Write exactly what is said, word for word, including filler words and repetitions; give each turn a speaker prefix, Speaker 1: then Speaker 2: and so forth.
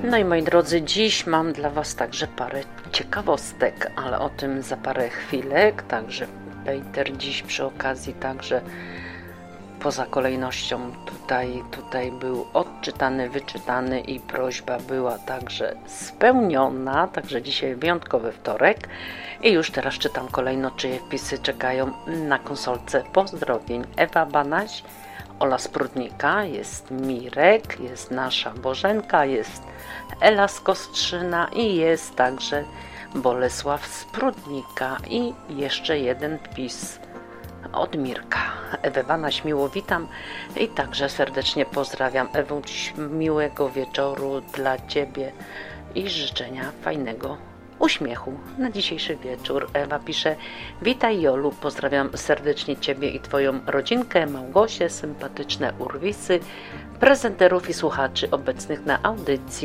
Speaker 1: No i moi drodzy, dziś mam dla Was także parę ciekawostek, ale o tym za parę chwilek. Także Peter dziś przy okazji także poza kolejnością tutaj, tutaj był odczytany, wyczytany i prośba była także spełniona. Także dzisiaj wyjątkowy wtorek i już teraz czytam kolejno, czyje wpisy czekają na konsolce pozdrowień. Ewa Banaś, Ola Sprudnika, jest Mirek, jest nasza Bożenka, jest Ela z Kostrzyna i jest także Bolesław Sprudnika i jeszcze jeden wpis od Mirka. Ewę Banaś miło witam i także serdecznie pozdrawiam. Ewuś, miłego wieczoru dla Ciebie i życzenia fajnego uśmiechu na dzisiejszy wieczór. Ewa pisze: witaj Jolu, pozdrawiam serdecznie Ciebie i Twoją rodzinkę, Małgosię, sympatyczne urwisy, prezenterów i słuchaczy obecnych na audycji.